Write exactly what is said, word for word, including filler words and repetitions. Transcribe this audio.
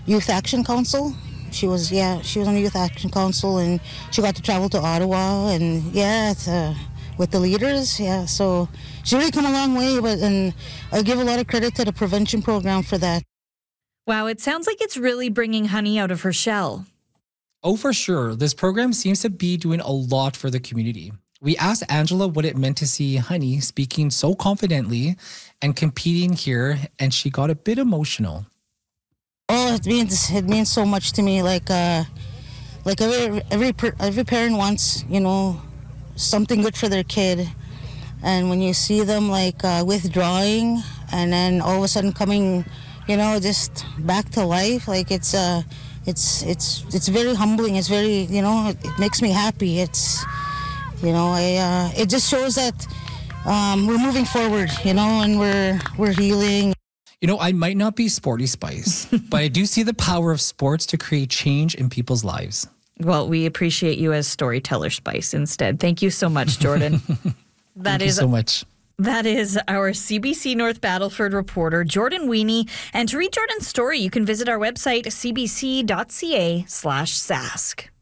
Youth Action Council. She was, yeah, she was on the Youth Action Council, and she got to travel to Ottawa, and yeah, to, with the leaders, yeah. So she really come a long way, but and I give a lot of credit to the prevention program for that. Wow, it sounds like it's really bringing Honey out of her shell. Oh, for sure. This program seems to be doing a lot for the community. We asked Angela what it meant to see Honey speaking so confidently and competing here, and she got a bit emotional. Oh, it means it means so much to me. Like, uh, like every every every parent wants, you know, something good for their kid, and when you see them like uh, withdrawing and then all of a sudden coming, you know, just back to life, like it's uh, it's it's it's very humbling. It's very, you know, it, it makes me happy. It's, you know, I uh, it just shows that um, we're moving forward, you know, and we're we're healing. You know, I might not be Sporty Spice, but I do see the power of sports to create change in people's lives. Well, we appreciate you as storyteller Spice instead. Thank you so much, Jordan. That Thank is you so much. That is our C B C North Battleford reporter, Jordan Weenie. And to read Jordan's story, you can visit our website, c b c dot c a slash sask.